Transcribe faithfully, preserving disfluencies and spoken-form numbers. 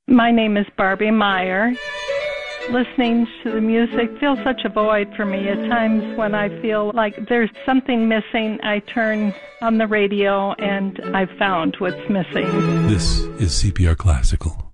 My name is Barbie Meyer. Listening to the music fills such a void for me. At times when I feel like there's something missing, I turn on the radio and I've found what's missing. This is C P R Classical.